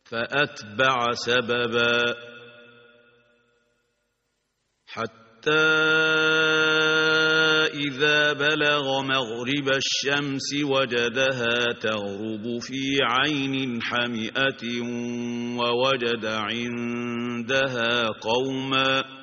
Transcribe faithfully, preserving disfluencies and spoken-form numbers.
فأتبع سببا حتى إذا بلغ مغرب الشمس وجدها تغرب في عين حمئة ووجد عندها قوما